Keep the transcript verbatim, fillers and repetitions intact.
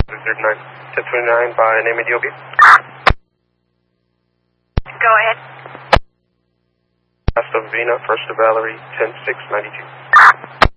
thirty-nine, ten twenty-nine by name and D O B. Go ahead. Last of Vina, first of Valerie, ten six ninety-two.